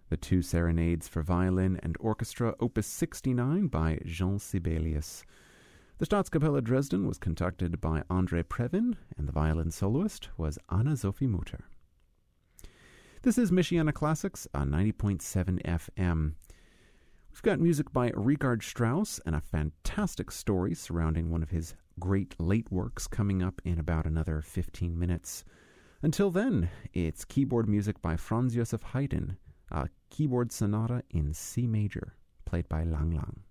The two serenades for violin and orchestra, opus 69 by Jean Sibelius. The Staatskapelle Dresden was conducted by André Previn, and the violin soloist was Anna-Sophie Mutter. This is Michiana Classics on 90.7 FM. We've got music by Richard Strauss and a fantastic story surrounding one of his great late works coming up in about another 15 minutes. Until then, it's keyboard music by Franz Joseph Haydn, a keyboard sonata in C major, played by Lang Lang.